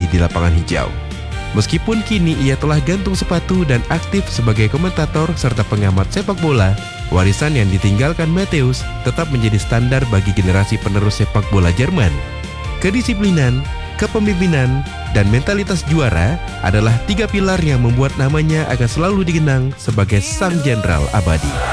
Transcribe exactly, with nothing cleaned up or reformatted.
di lapangan hijau. Meskipun kini ia telah gantung sepatu dan aktif sebagai komentator serta pengamat sepak bola, warisan yang ditinggalkan Matthäus tetap menjadi standar bagi generasi penerus sepak bola Jerman. Kedisiplinan, kepemimpinan, dan mentalitas juara adalah tiga pilar yang membuat namanya akan selalu dikenang sebagai sang jenderal abadi.